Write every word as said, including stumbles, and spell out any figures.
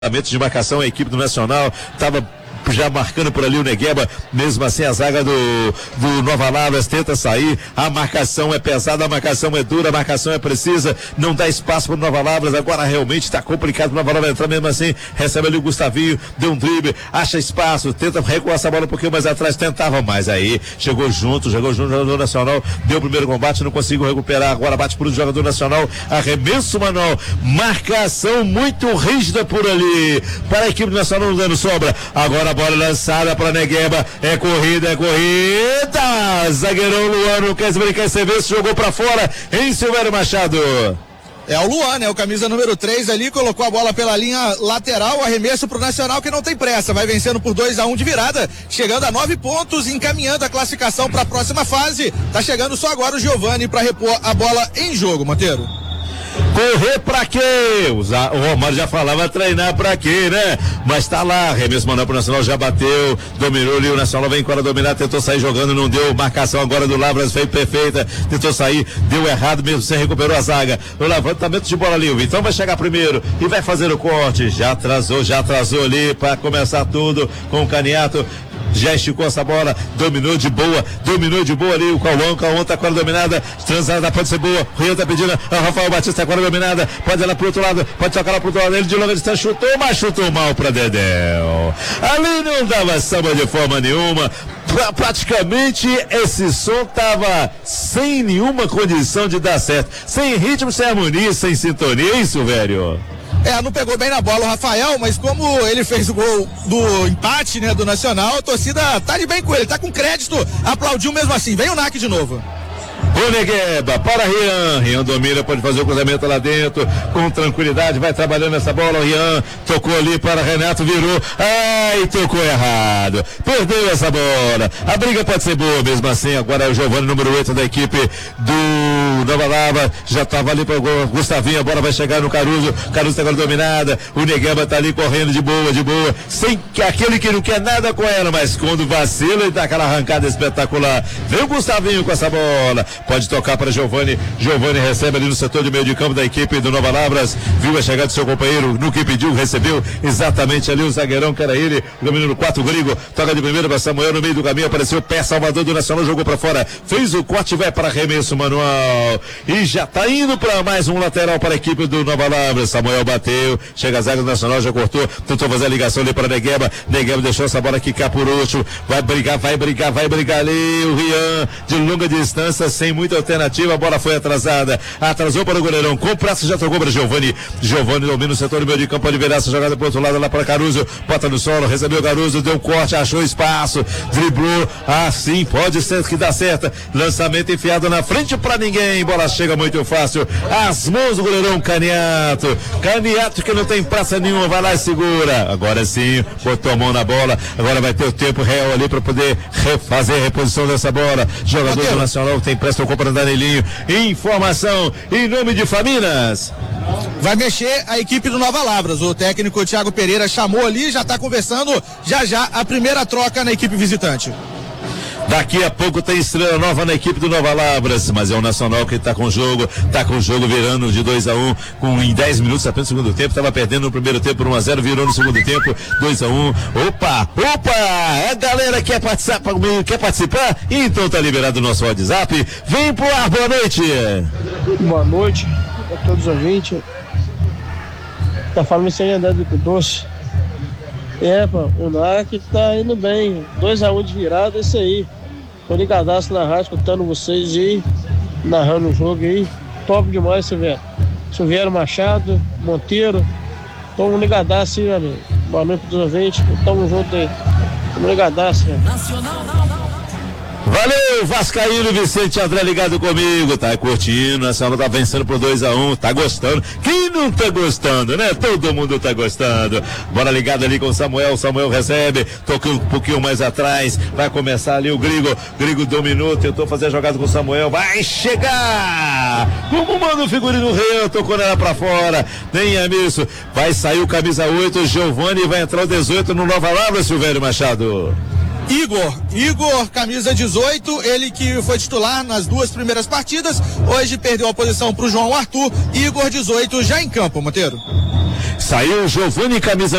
de marcação, a equipe do Nacional estava já marcando por ali o Negueba, mesmo assim a zaga do, do Nova Lavras tenta sair, a marcação é pesada, a marcação é dura, a marcação é precisa, não dá espaço para o Nova Lavras, agora realmente está complicado para o Nova Lavras entrar, mesmo assim, recebe ali o Gustavinho, deu um drible, acha espaço, tenta recuar essa bola um pouquinho mais atrás, tentava mais aí, chegou junto, chegou junto, o jogador Nacional, deu o primeiro combate, não conseguiu recuperar, agora bate por um jogador Nacional, arremesso manual, marcação muito rígida por ali, para a equipe Nacional não dando sobra, agora a bola lançada para Negueba, é corrida, é corrida, zagueirão Luan, não quer brincar, você vê se jogou para fora, em Silvério Machado. É o Luan, né? O camisa número três ali, colocou a bola pela linha lateral, arremesso pro Nacional que não tem pressa, vai vencendo por dois a um de virada, chegando a nove pontos, encaminhando a classificação para a próxima fase. Tá chegando só agora o Giovani para repor a bola em jogo, Monteiro. Correr pra quê? O Romário já falava treinar pra quê, né? Mas tá lá, arremesso manual pro Nacional, já bateu, dominou ali, o Nacional vem para dominar, tentou sair jogando, não deu, marcação agora do Lavras, foi perfeita, tentou sair, deu errado mesmo, você recuperou a zaga, o levantamento de bola ali, o Vitão vai chegar primeiro e vai fazer o corte, já atrasou, já atrasou ali pra começar tudo com o Caniato. Já esticou essa bola, dominou de boa, dominou de boa ali o Cauã, o Cauã tá agora dominada, transada pode ser boa, o Rian tá pedindo, o Rafael Batista agora dominada, pode ir lá pro outro lado, pode tocar lá pro outro lado, ele de longa distância chutou, mas chutou mal pra Dedéu. Ali não dava samba de forma nenhuma, pra, praticamente esse som tava sem nenhuma condição de dar certo, sem ritmo, sem harmonia, sem sintonia, é isso, velho? É, não pegou bem na bola o Rafael, mas como ele fez o gol do empate, né, do Nacional, a torcida tá de bem com ele, tá com crédito, aplaudiu mesmo assim. Vem o N A C de novo. O Negueba, para Rian, Rian domina, pode fazer o cruzamento lá dentro, com tranquilidade, vai trabalhando essa bola, o Rian tocou ali para Renato, virou, ai, tocou errado, perdeu essa bola, a briga pode ser boa mesmo assim, agora é o Giovani, número oito da equipe do Nova Lava, já estava ali para o Gustavinho, a bola vai chegar no Caruso, Caruso tá agora dominada, o Negueba tá ali correndo de boa, de boa, sem que aquele que não quer nada com ela, mas quando vacila ele dá aquela arrancada espetacular, vem o Gustavinho com essa bola, pode tocar para Giovani, Giovani recebe ali no setor de meio de campo da equipe do Nova Lavras, viu a chegada do seu companheiro, no que pediu, recebeu exatamente ali o zagueirão que era ele, o número quatro, Grigo, toca de primeira para Samuel, no meio do caminho apareceu o pé salvador do Nacional, jogou para fora, fez o corte, vai para arremesso manual, e já tá indo para mais um lateral para a equipe do Nova Lavras, Samuel bateu, chega a zaga do Nacional, já cortou, tentou fazer a ligação ali para Negueba, Negueba deixou essa bola quicar por último, vai brigar, vai brigar, vai brigar ali, o Rian, de longa distância, sem muita alternativa, a bola foi atrasada, atrasou para o goleirão, com pressa já trocou para Giovani, Giovani domina o setor do meio de campo, pode virar essa jogada para o outro lado, lá para Caruso, bota no solo, recebeu Caruso, deu um corte, achou espaço, driblou, assim, pode ser que dá certo, lançamento enfiado na frente para ninguém, bola chega muito fácil, as mãos do goleirão Caniato, Caniato que não tem praça nenhuma, vai lá e segura, agora sim, botou a mão na bola, agora vai ter o tempo real ali para poder refazer a reposição dessa bola, jogador do Nacional tem pressa, tocou para Danilinho, informação em nome de Faminas. Vai mexer a equipe do Nova Lavras, o técnico Thiago Pereira chamou ali, já está conversando, já já a primeira troca na equipe visitante. Daqui a pouco tem estrela nova na equipe do Nova Lavras, mas é o Nacional que está com o jogo, está com o jogo virando de dois a um, com em dez minutos apenas no segundo tempo, estava perdendo no primeiro tempo por um a zero, virou no segundo tempo, dois a um, opa, opa, a galera quer participar, quer participar? Então tá liberado o nosso WhatsApp, vem pro ar, boa noite. Boa noite a todos os ouvintes, tá falando isso aí, André do Doce. É, pô, o N A C tá indo bem, dois a um de virada, é isso aí. Tô ligadaço na rádio, escutando vocês aí, narrando o jogo aí. Top demais, Silvério. Silvério Machado, Monteiro, tamo ligadaço aí, meu amigo. Boa noite pros ouvintes, tamo junto aí. Tamo ligadaço, velho. Valeu, Vascaíno, Vicente André ligado comigo, tá curtindo, a senhora tá vencendo por dois a um, tá gostando, quem não tá gostando, né? Todo mundo tá gostando, bora ligado ali com o Samuel, Samuel recebe, tocou um pouquinho mais atrás, vai começar ali o Grigo, Grigo dominou, tentou fazer a jogada com o Samuel, vai chegar, como manda o figurino Rian, tocou nela pra fora, nem é isso, vai sair o camisa oito, Giovani, vai entrar o dezoito no Nova Lavras, Silvério Machado. Igor, Igor, camisa dezoito, ele que foi titular nas duas primeiras partidas, hoje perdeu a posição para o João Arthur, Igor dezoito já em campo, Monteiro. Saiu o Giovani, camisa